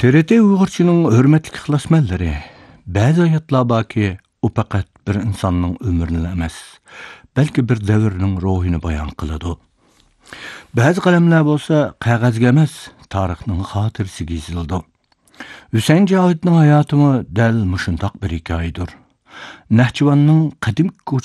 TRT Uyg'urchining hurmatli ixlosmandlari, ba'zi oyatlar borki, u faqat bir insonning umrini emas, balki bir davrning ruhini bayon qiladi. Ba'zi qalamlar bo'lsa, qog'ozga emas, tarixning xotirasiga yozildi. Husayn Jovidning hayotimi dal mushundoq bir hikoyadir. Nahchivanning qadim